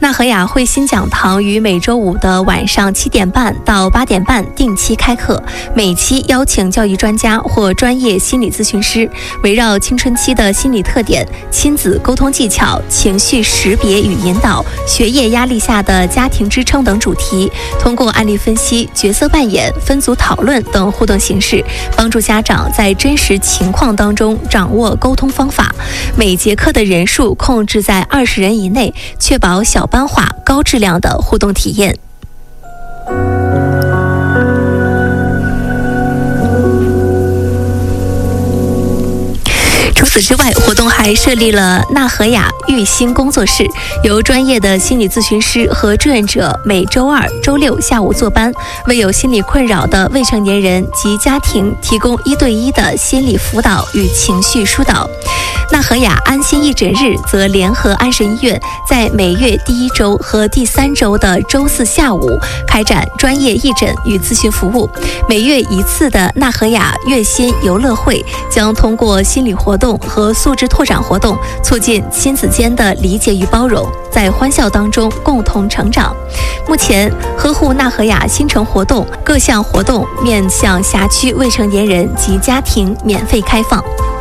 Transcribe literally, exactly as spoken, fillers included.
纳和雅慧心讲堂于每周五的晚上七点半到八点半定期开课，每期邀请教育专家或专业心理咨询师，围绕青春期的心理特点、亲子沟通技巧、情绪识别与引导、学业压力下的家庭支撑等主题，通过案例分析、角色扮演、分组讨论等互动形式，帮助家长在真实情况当中掌握沟通方法。每节课的人数控制在二十人以内，确保小班化、高质量的互动体验。除此之外，活动还设立了纳和雅育心工作室，由专业的心理咨询师和志愿者每周二、周六下午坐班，为有心理困扰的未成年人及家庭提供一对一的心理辅导与情绪疏导。纳和雅安心义诊日则联合安神医院，在每月第一周和第三周的周四下午开展专业义诊与咨询服务。每月一次的纳和雅悦心游乐会将通过心理活动和素质拓展活动，促进亲子间的理解与包容，在欢笑当中共同成长。目前，呵护纳和雅新城活动各项活动面向辖区未成年人及家庭免费开放。